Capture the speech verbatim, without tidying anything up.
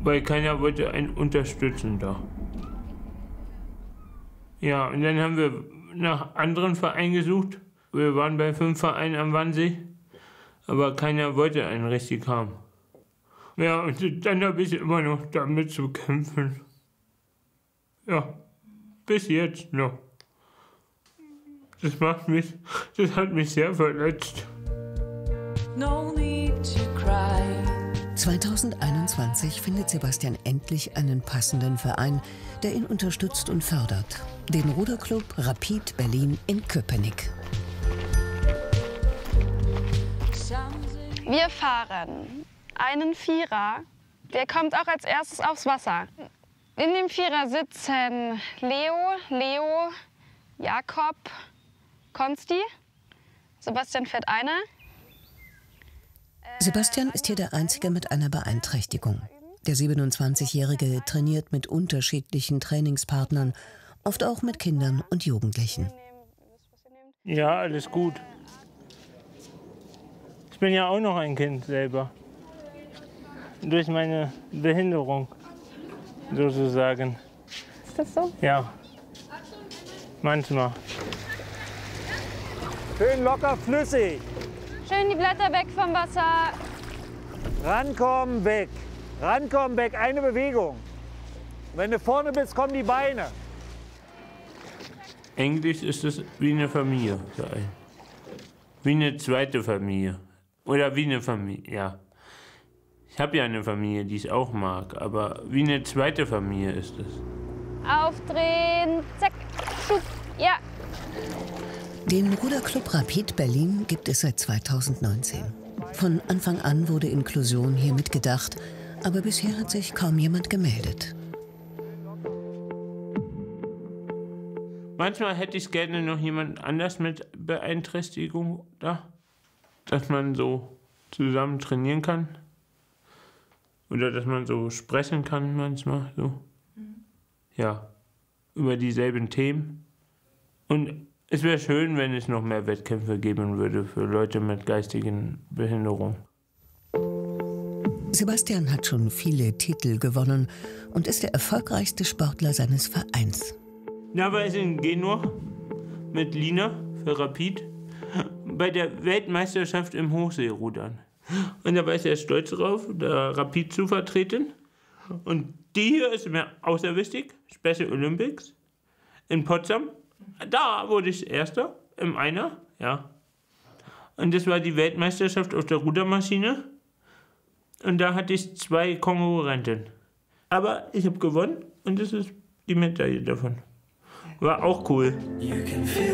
weil keiner wollte einen unterstützen da. Ja, und dann haben wir nach anderen Vereinen gesucht. Wir waren bei fünf Vereinen am Wannsee, aber keiner wollte einen richtig haben. Ja, und dann habe ich immer noch damit zu kämpfen. Ja, bis jetzt noch. Das macht mich, das hat mich sehr verletzt. No need to cry. zweitausendeinundzwanzig findet Sebastian endlich einen passenden Verein, der ihn unterstützt und fördert. Den Ruderclub Rapid Berlin in Köpenick. Wir fahren einen Vierer, der kommt auch als erstes aufs Wasser. In dem Vierer sitzen Leo, Leo, Jakob, Konsti. Sebastian fährt einer. Sebastian ist hier der Einzige mit einer Beeinträchtigung. Der siebenundzwanzigjährige trainiert mit unterschiedlichen Trainingspartnern, oft auch mit Kindern und Jugendlichen. Ja, alles gut. Ich bin ja auch noch ein Kind selber. Durch meine Behinderung, sozusagen. Ist das so? Ja, manchmal. Schön locker, flüssig. Schön die Blätter weg vom Wasser. Rankommen, weg. Rankommen, weg. Eine Bewegung. Wenn du vorne bist, kommen die Beine. Eigentlich ist es wie eine Familie für einen. Wie eine zweite Familie. Oder wie eine Familie, ja. Ich habe ja eine Familie, die ich auch mag, aber wie eine zweite Familie ist es. Aufdrehen, zack, schub, ja. Den Ruderclub Rapid Berlin gibt es seit zweitausendneunzehn. Von Anfang an wurde Inklusion hier mitgedacht, aber bisher hat sich kaum jemand gemeldet. Manchmal hätte ich gerne noch jemand anders mit Beeinträchtigung da, dass man so zusammen trainieren kann. Oder dass man so sprechen kann manchmal, so. Ja, über dieselben Themen. Und es wäre schön, wenn es noch mehr Wettkämpfe geben würde für Leute mit geistigen Behinderungen. Sebastian hat schon viele Titel gewonnen und ist der erfolgreichste Sportler seines Vereins. Da war ich in Genua mit Lina für Rapid bei der Weltmeisterschaft im Hochseerudern. Und da war ich sehr stolz drauf, da Rapid zu vertreten. Und die hier ist mir außer wichtig, Special Olympics in Potsdam. Da wurde ich Erster im Einer, ja. Und das war die Weltmeisterschaft auf der Rudermaschine. Und da hatte ich zwei Konkurrenten. Aber ich habe gewonnen und das ist die Medaille davon. War auch cool.